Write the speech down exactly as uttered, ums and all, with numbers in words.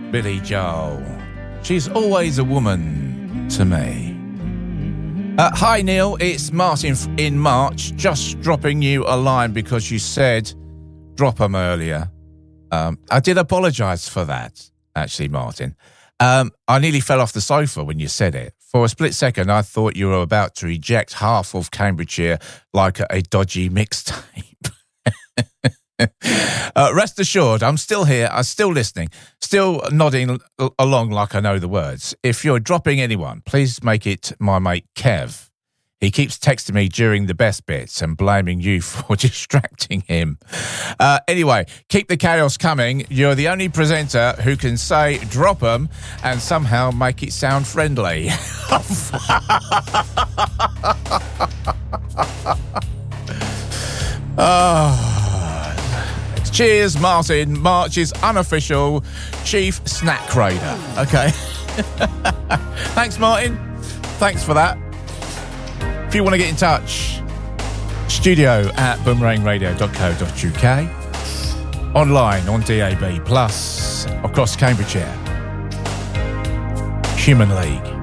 Billy Joel. She's always a woman to me. Uh, hi, Neil. It's Martin in March. Just dropping you a line because you said drop 'em earlier. Um, I did apologise for that, actually, Martin. Um, I nearly fell off the sofa when you said it. For a split second, I thought you were about to reject half of Cambridgeshire like a, a dodgy mixtape. uh, rest assured, I'm still here. I'm still listening, still nodding l- along like I know the words. If you're dropping anyone, please make it my mate Kev. He keeps texting me during the best bits and blaming you for distracting him. Uh, anyway, keep the chaos coming. You're the only presenter who can say drop 'em and somehow make it sound friendly. Oh. Cheers, Martin. March's unofficial chief snack raider. Okay. Thanks, Martin. Thanks for that. If you want to get in touch, studio at boomerang radio dot co dot uk, online on D A B plus, across Cambridgeshire, Human League.